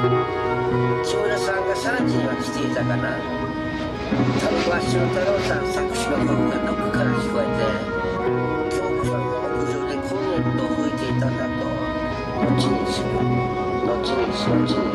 千村さんが3時には来ていたかな。多分は翔太郎さん作詞の声がどこから聞こえて、京子さんが屋上でコンネットを吹いていたんだと。後にしよう。後にしよう。